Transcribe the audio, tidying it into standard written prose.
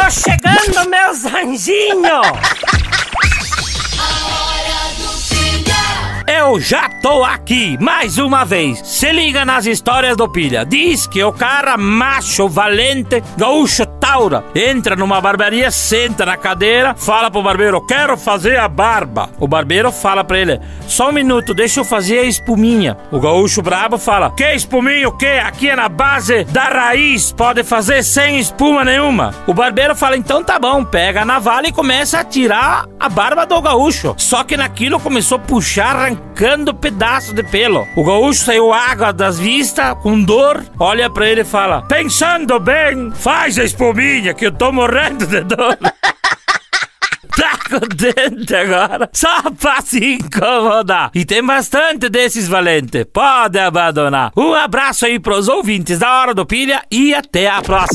Tô chegando, meus anjinhos! Eu já tô aqui, mais uma vez. Se liga nas histórias do Pilha. Diz que o cara macho, valente, gaúcho taura, entra numa barbearia, senta na cadeira, fala pro barbeiro, quero fazer a barba. O barbeiro fala pra ele, só um minuto, deixa eu fazer a espuminha. O gaúcho brabo fala, que espuminha o quê? Aqui é na base da raiz, pode fazer sem espuma nenhuma. O barbeiro fala, então tá bom, pega a navalha e começa a tirar a barba do gaúcho. Só que naquilo começou a puxar, arrancando pedaço de pelo. O gaúcho saiu água das vistas, com dor, olha pra ele e fala, pensando bem, faz a espuminha que eu tô morrendo de dor. Tá contente agora? Só pra se incomodar. E tem bastante desses valentes. Pode abandonar. Um abraço aí pros ouvintes da Hora do Pilha e até a próxima.